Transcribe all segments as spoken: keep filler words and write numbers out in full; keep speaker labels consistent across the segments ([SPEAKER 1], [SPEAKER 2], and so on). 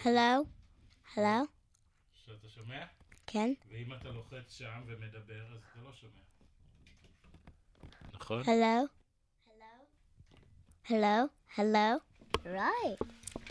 [SPEAKER 1] הלו? הלו?
[SPEAKER 2] שאתה שומע?
[SPEAKER 1] כן.
[SPEAKER 2] ואם אתה לוחץ שם ומדבר, אז אתה לא שומע. נכון?
[SPEAKER 1] הלו? הלו? הלו? Right.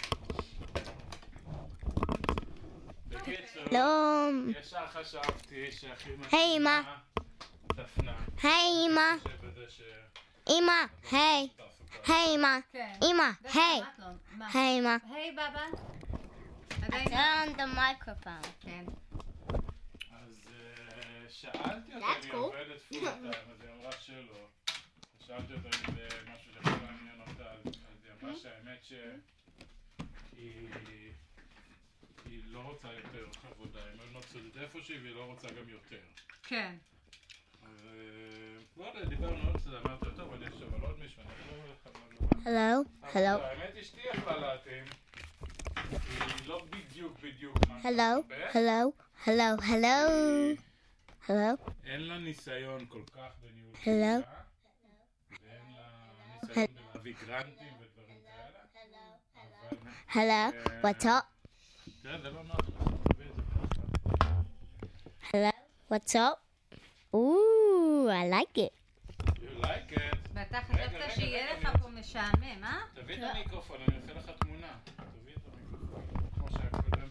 [SPEAKER 2] בקיצור,
[SPEAKER 1] לא.
[SPEAKER 2] ישר חשבתי שהכי
[SPEAKER 1] היי, אמא.
[SPEAKER 2] דפנה.
[SPEAKER 1] היי, אמא.
[SPEAKER 2] שבזה ש...
[SPEAKER 1] אמא, היי. היי, אמא.
[SPEAKER 3] כן.
[SPEAKER 1] אמא, היי.
[SPEAKER 3] מה?
[SPEAKER 1] היי, אמא.
[SPEAKER 3] היי, בבא. עדיין
[SPEAKER 1] Turn on the microphone.
[SPEAKER 3] כן.
[SPEAKER 2] אז אה, שאלתי אותה
[SPEAKER 1] That's
[SPEAKER 2] אם היא
[SPEAKER 1] cool.
[SPEAKER 2] עובדת פול טיים, אז היא אמרה שלא. שאלתי אותה אם זה משהו שיכול לעניין אותה, אז היא אמרה שהאמת שהיא היא לא רוצה יותר עבודה, היא מאוד מבסוטית איפושהי והיא לא רוצה גם יותר.
[SPEAKER 3] כן.
[SPEAKER 2] אז אה, לא יודע, דיברנו עוד קצת, אמרתי לו, טוב, אני חושב על עוד מישהו, אני לא אומר לך מה לא.
[SPEAKER 1] Hello? Hello?
[SPEAKER 2] האמת אשתי יכלה להתאים, היא לא בדיוק בדיוק מה שאתה
[SPEAKER 1] Hello?
[SPEAKER 2] מחפש.
[SPEAKER 1] Hello? Hello? Hello? Hello?
[SPEAKER 2] אין לה ניסיון כל כך בניהול
[SPEAKER 1] Hello?
[SPEAKER 2] קהילה, ואין לה ניסיון בלהביא גרנטים ודברים כאלה. אבל...
[SPEAKER 1] Hello? What's up?
[SPEAKER 2] תראה, זה לא נוח לך, תביא את זה ככה.
[SPEAKER 1] Hello? What's up? Ooh, I like it.
[SPEAKER 2] You like it?
[SPEAKER 3] ואתה
[SPEAKER 2] רגע,
[SPEAKER 3] חשבת
[SPEAKER 2] רגע,
[SPEAKER 3] שיהיה
[SPEAKER 2] רגע,
[SPEAKER 3] לך פה משעמם, אה?
[SPEAKER 2] תביא את המיקרופון, אני אעשה לך תמונה. תביא את המיקרופון, כמו שהיה קודם.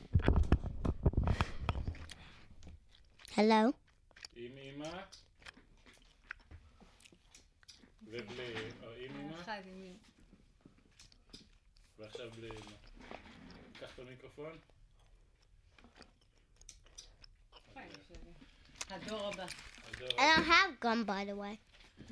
[SPEAKER 1] Hello?
[SPEAKER 2] עם אמא. ובלי, או עם אמא.
[SPEAKER 3] אחד עם מי.
[SPEAKER 2] ועכשיו בלי אמא. קח את המיקרופון.
[SPEAKER 3] הדור הבא.
[SPEAKER 2] הדור.
[SPEAKER 1] I don't have gum, by the way.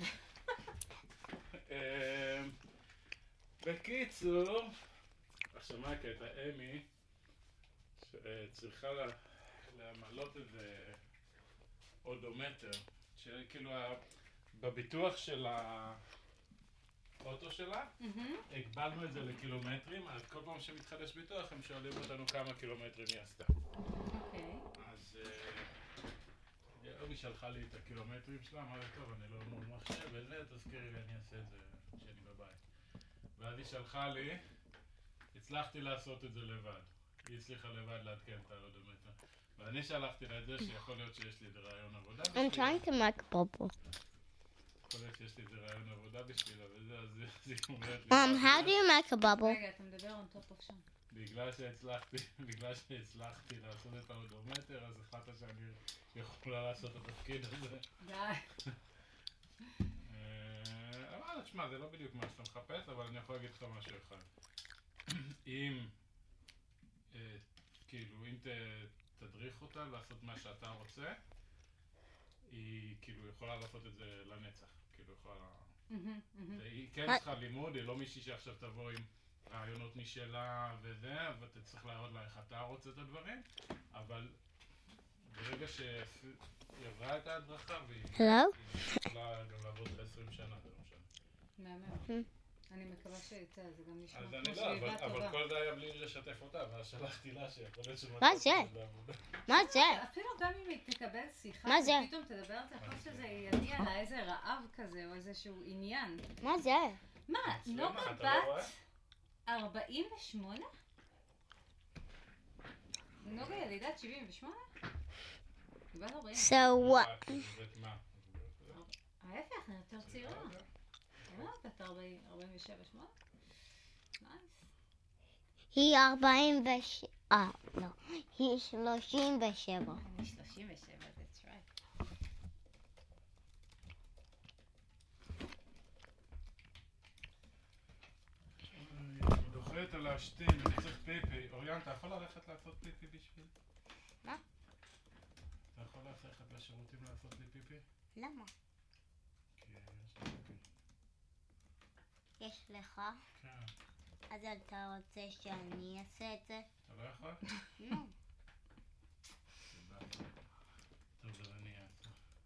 [SPEAKER 2] אמ, בקיצור, עכשיו מה הקטע? אמי צריכה לה- למלות איזה אודומטר, שכאילו ה- בביטוח של האוטו שלה, הגבלנו את זה לקילומטרים, אז כל פעם שמתחדש ביטוח הם שואלים אותנו כמה קילומטרים היא עשתה.
[SPEAKER 3] אוקיי.
[SPEAKER 2] אז אמי שלחה לי את הקילומטרים שלה, אמרה לי, טוב, אני לא מול מחשב וזה, תזכירי לי, אני אעשה את זה כשאני בבית. ואז היא שלחה לי, הצלחתי לעשות את זה לבד. היא הצליחה לבד לעדכן את האודומטר. ואני שלחתי לה את זה שיכול להיות שיש לי איזה רעיון עבודה בשבילה.
[SPEAKER 1] I'm trying to make a bubble.
[SPEAKER 2] יכול להיות שיש לי איזה רעיון עבודה בשבילה וזה, אז היא אומרת לי...
[SPEAKER 1] Um, how do you make a bubble?
[SPEAKER 3] רגע, אתה מדבר on top עכשיו.
[SPEAKER 2] בגלל שהצלחתי, בגלל שהצלחתי לעשות את האודומטר, אז החלטת שאני יכולה לעשות את התפקיד הזה.
[SPEAKER 3] די.
[SPEAKER 2] אה, אבל תשמע, זה לא בדיוק מה שאתה מחפש, אבל אני יכול להגיד לך משהו אחד. אם, אה, כאילו, אם ת- תדריך אותה לעשות מה שאתה רוצה, היא כאילו יכולה לעשות את זה לנצח. כאילו יכולה... זה- היא כן צריכה לימוד, היא לא מישהי שעכשיו תבוא עם רעיונות משלה וזה, אבל אתה צריך להראות לה איך אתה רוצה את הדברים, אבל ברגע שהיא עברה את ההדרכה והיא
[SPEAKER 1] Hello?
[SPEAKER 2] היא יכולה גם לעבוד עשרים שנה, זה לא משנה.
[SPEAKER 3] מהמם. אני מקווה שיצא, זה גם נשמע
[SPEAKER 2] אז
[SPEAKER 3] כמו
[SPEAKER 2] אני לא,
[SPEAKER 3] שאיבה
[SPEAKER 2] אבל- אבל
[SPEAKER 3] טובה.
[SPEAKER 2] כל זה היה בלי לשתף אותה, ואז שלחתי לה שיכול להיות שמצאתי
[SPEAKER 1] מה זה?
[SPEAKER 2] את בעבודה.
[SPEAKER 1] מה זה?
[SPEAKER 3] אפילו גם אם היא תקבל שיחה,
[SPEAKER 1] מה זה?
[SPEAKER 3] ופתאום תדבר על זה, יכול להיות שזה יניע לה איזה רעב כזה, או איזשהו עניין.
[SPEAKER 1] מה זה?
[SPEAKER 3] מה,
[SPEAKER 2] מצלמה,
[SPEAKER 3] נוגה
[SPEAKER 2] אתה לא רואה?
[SPEAKER 3] בת ארבעים ושמונה? נוגה ילידת שבעים ושמונה? היא בת ארבעים.
[SPEAKER 1] So what?
[SPEAKER 2] זה מה?
[SPEAKER 3] ההפך, אני יותר צעירה. לא, בת ארבעים, ארבעים ושבע, שמונה? נייס.
[SPEAKER 1] היא ארבעים ושבע. אה, לא. היא שלושים ושבע.
[SPEAKER 3] אני שלושים ושבע, that's right.
[SPEAKER 2] אני דוחת על להשתין, אני צריך פיפי. אוריאן, אתה יכול ללכת לעשות פיפי בשביל?
[SPEAKER 1] מה?
[SPEAKER 2] אתה יכול ללכת לשירותים לעשות לי פיפי?
[SPEAKER 1] למה?
[SPEAKER 2] כי יש לי פיפי.
[SPEAKER 1] יש לך?
[SPEAKER 2] כן.
[SPEAKER 1] אז אתה רוצה שאני אעשה את זה?
[SPEAKER 2] אתה לא יכול?
[SPEAKER 1] לא.
[SPEAKER 2] תודה. טוב, אז אני אעשה.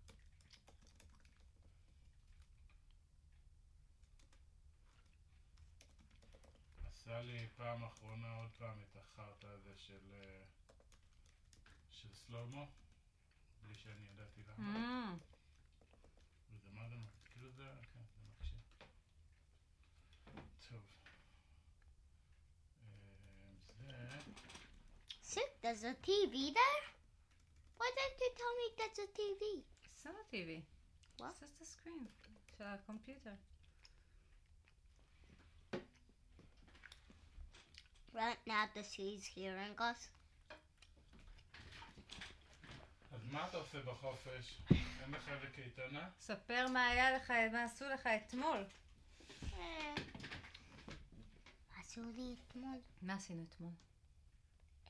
[SPEAKER 2] עשה לי פעם אחרונה עוד פעם את החרטא הזה של אה, של סלומו, בלי שאני ידעתי למה. וזה מה זה, כאילו זה, כן, זה מקשה. טוב. אה, זה...
[SPEAKER 1] there's a T V there? Why didn't you tell me there's a T V?
[SPEAKER 3] It's not a T V.
[SPEAKER 1] What?
[SPEAKER 3] It's just a screen של הקומפיוטר.
[SPEAKER 1] Right now the sea's hearing us.
[SPEAKER 2] אז מה אתה עושה בחופש? אין לך לקייטנה?
[SPEAKER 3] ספר מה היה לך, מה עשו לך אתמול.
[SPEAKER 1] אה, עשו לי אתמול.
[SPEAKER 3] מה עשינו אתמול?
[SPEAKER 1] אה,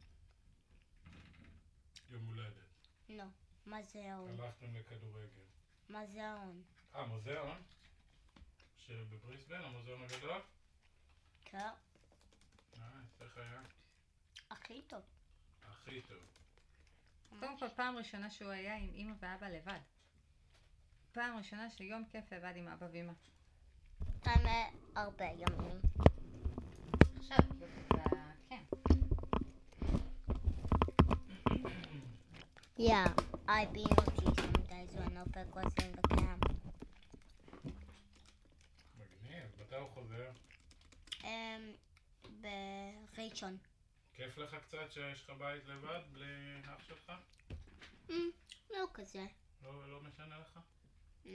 [SPEAKER 2] יום הולדת.
[SPEAKER 1] לא, מוזיאון.
[SPEAKER 2] הלכתם לכדורגל.
[SPEAKER 1] מוזיאון.
[SPEAKER 2] אה, מוזיאון? שבבריסבן, המוזיאון הגדול?
[SPEAKER 1] כן,
[SPEAKER 2] אה, איך היה?
[SPEAKER 1] הכי טוב.
[SPEAKER 2] הכי טוב.
[SPEAKER 3] קודם כל, פעם ראשונה שהוא היה עם אמא ואבא לבד. פעם ראשונה שיום כיף לבד עם אבא ואמא.
[SPEAKER 1] האמת, הרבה ימים.
[SPEAKER 3] עכשיו, כן.
[SPEAKER 1] Yeah, I've been with you some days when Opek was in the camp.
[SPEAKER 2] מגניב, מתי הוא חוזר?
[SPEAKER 1] Um, בראשון.
[SPEAKER 2] כיף לך קצת שיש לך בית לבד בלי אח שלך?
[SPEAKER 1] Mm, לא כזה.
[SPEAKER 2] לא, לא משנה לך?
[SPEAKER 1] No.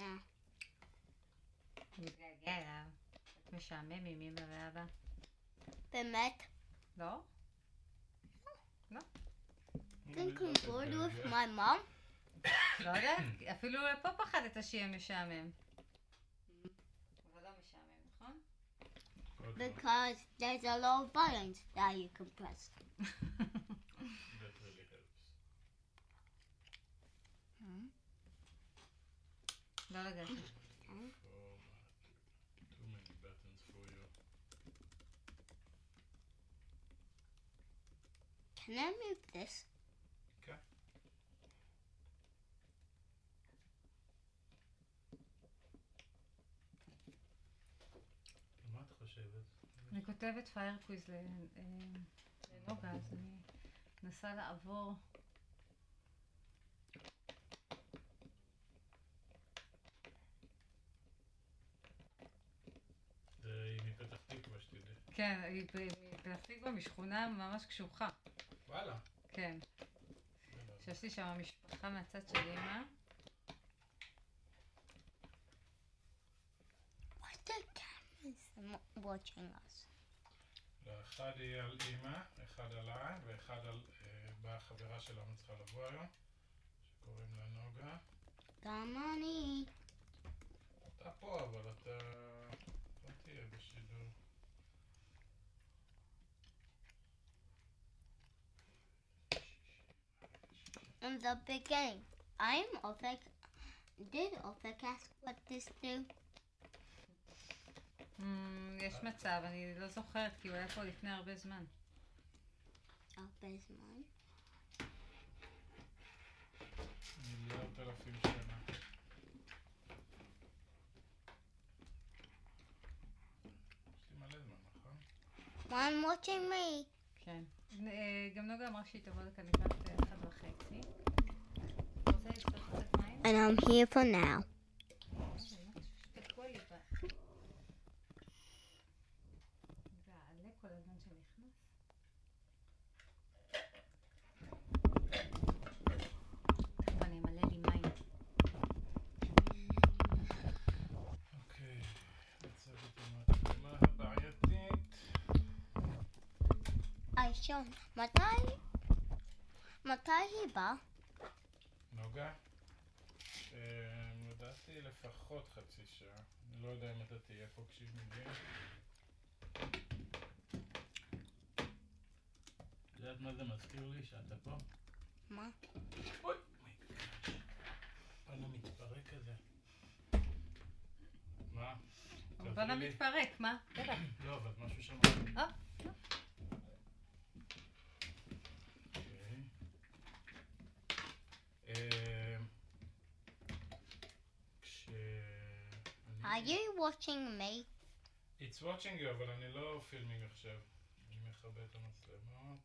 [SPEAKER 3] הוא מתגעגע אליו. משעמם עם אמא ואבא.
[SPEAKER 1] באמת?
[SPEAKER 3] לא? לא.
[SPEAKER 1] think I'm bored with my mom.
[SPEAKER 3] לא יודעת, אפילו פה פחדת שיהיה משעמם. אבל לא משעמם, נכון?
[SPEAKER 1] Because there's a lot of buttons that you can press.
[SPEAKER 2] That really helps.
[SPEAKER 1] Hmm?
[SPEAKER 3] לא לגעת.
[SPEAKER 2] Oh, too many buttons for you.
[SPEAKER 1] Can I move this?
[SPEAKER 2] כן. מה את חושבת?
[SPEAKER 3] אני כותבת פייר קוויז לנוגה, אז אני מנסה לעבור.
[SPEAKER 2] זה מפתח תקווה שתדעי.
[SPEAKER 3] כן, היא בפתח תקווה משכונה ממש קשוחה.
[SPEAKER 2] וואלה.
[SPEAKER 3] כן. שיש לי שם משפחה מהצד של אמא.
[SPEAKER 1] Why the cameras watching us?
[SPEAKER 2] לא, אחד יהיה על אמא, אחד עליי, ואחד על אה, בחברה שלנו צריכה לבוא היום, שקוראים לה נוגה.
[SPEAKER 1] גם אני.
[SPEAKER 2] אתה פה, אבל אתה לא תהיה בשידור.
[SPEAKER 1] In the beginning, I'm Opek. Did Opek ask what this do?
[SPEAKER 3] יש מצב, אני לא זוכרת, כי הוא היה פה לפני הרבה זמן.
[SPEAKER 1] הרבה זמן.
[SPEAKER 2] מיליארד אלפים שנה. יש לי מלא זמן, נכון?
[SPEAKER 1] One watching me.
[SPEAKER 3] כן. אה, גם נוגה אמרה שהיא תבוא לכאן לקראת אה, אחד וחצי. רוצה לשתות קצת מים?
[SPEAKER 1] And I'm here for now.
[SPEAKER 3] תקוע לי ב... ועלה כל הזמן שנכנס. טוב, אני אמלא לי מים.
[SPEAKER 2] אוקיי, נצא בתאומת הבעייתית.
[SPEAKER 1] היי שון, מתי? מתי היא באה?
[SPEAKER 2] נוגה? אה, לדעתי לפחות חצי שעה. אני לא יודע אם אתה תהיה פה כשהיא מגיעה. את יודעת מה זה מזכיר לי שאתה פה?
[SPEAKER 1] מה?
[SPEAKER 2] אוי! פאנה מתפרק כזה. מה?
[SPEAKER 3] בנה
[SPEAKER 2] תעזרי לי.
[SPEAKER 3] מתפרק, מה? בטח.
[SPEAKER 2] לא, אבל משהו שם.
[SPEAKER 3] אה,
[SPEAKER 2] אוקיי. אה, כש...
[SPEAKER 1] Are you watching me?
[SPEAKER 2] It's watching you, אבל אני לא פילמינג עכשיו. אני מכבה את המצלמות.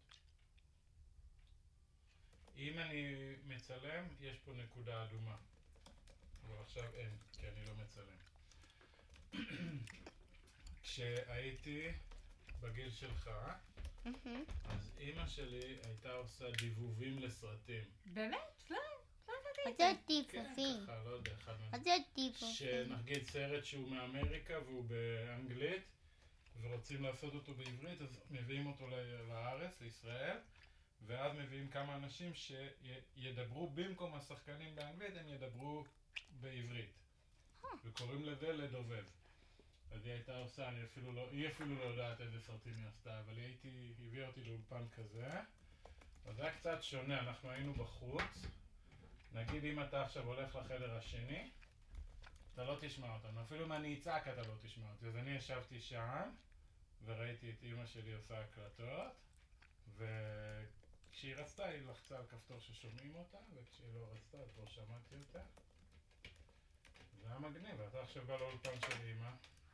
[SPEAKER 2] אם אני מצלם, יש פה נקודה אדומה. אבל עכשיו אין, כי אני לא מצלם. כשהייתי בגיל שלך,
[SPEAKER 1] מהמם.
[SPEAKER 2] אז אימא שלי הייתה עושה דיבובים לסרטים.
[SPEAKER 3] באמת? לא, לא ידעתי
[SPEAKER 1] מה
[SPEAKER 3] את
[SPEAKER 1] זה
[SPEAKER 3] זה.
[SPEAKER 1] דיבובים?
[SPEAKER 2] ככה, לא יודע, אחד מהם.
[SPEAKER 1] מה זה דיבובים?
[SPEAKER 2] שנגיד סרט שהוא מאמריקה והוא באנגלית ורוצים לעשות אותו בעברית, אז מביאים אותו ל- לארץ, לישראל, ואז מביאים כמה אנשים שידברו במקום השחקנים באנגלית, הם ידברו בעברית. וקוראים לזה לדובב. אז היא הייתה עושה, אני אפילו לא, היא אפילו לא יודעת איזה סרטים היא עשתה, אבל היא הייתי, היא הביאה אותי לאולפן כזה. אז זה היה קצת שונה, אנחנו היינו בחוץ. נגיד אם אתה עכשיו הולך לחדר השני, אתה לא תשמע אותנו, אפילו אם אני אצעק אתה לא תשמע אותי. אז אני ישבתי שם, וראיתי את אמא שלי עושה הקלטות, וכשהיא רצתה היא לחצה על כפתור ששומעים אותה, וכשהיא לא רצתה אז לא שמעתי אותה. זה היה מגניב, ואתה עכשיו בא לאולפן של אמא.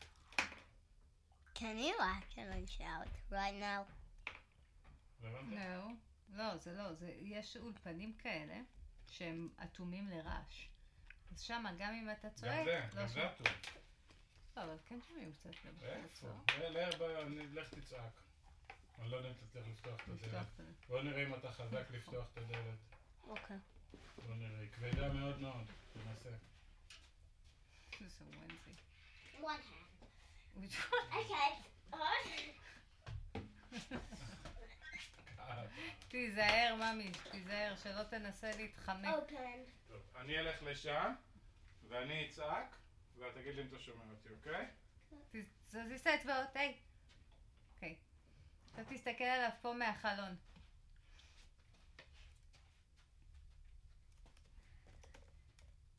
[SPEAKER 1] Can you actually shout right now?
[SPEAKER 2] לא הבנת?
[SPEAKER 3] לא, לא, זה לא, זה, יש אולפנים כאלה שהם אטומים לרעש. אז שמה, גם אם אתה צועק,
[SPEAKER 2] גם זה,
[SPEAKER 3] לא
[SPEAKER 2] גם
[SPEAKER 3] שומע.
[SPEAKER 2] זה אטום.
[SPEAKER 3] לא, אבל כן שומעים קצת גם
[SPEAKER 2] איפה?
[SPEAKER 3] בחוץ, לא?
[SPEAKER 2] לך, לך תצעק. אני לא יודע אם תצליח לפתוח את
[SPEAKER 3] לפתוח
[SPEAKER 2] הדלת.
[SPEAKER 3] את זה.
[SPEAKER 2] בוא נראה אם אתה חזק לפתוח את הדלת.
[SPEAKER 1] אוקיי.
[SPEAKER 2] בוא נראה, היא כבדה מאוד מאוד. תנסה.
[SPEAKER 3] זה וונזי.
[SPEAKER 1] One hand.
[SPEAKER 3] Which one?
[SPEAKER 1] Okay.
[SPEAKER 3] תיזהר, ממי, תיזהר, שלא תנסה להתחמק.
[SPEAKER 1] Open.
[SPEAKER 2] טוב, אני אלך לשם, ואני אצעק, ואת תגיד לי אם אתה שומע אותי, אוקיי?
[SPEAKER 3] תזיז את האצבעות, היי. אוקיי. אתה תסתכל עליו פה מהחלון.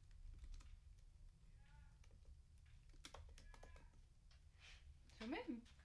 [SPEAKER 3] שומעים?